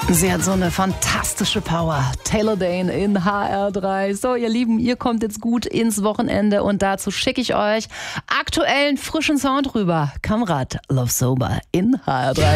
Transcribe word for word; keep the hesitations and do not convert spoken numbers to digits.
Sie hat so eine fantastische Power. Taylor Dayne in H R drei. So, ihr Lieben, ihr kommt jetzt gut ins Wochenende und dazu schicke ich euch aktuellen, frischen Sound rüber. Kamrat Love Sober in H R drei.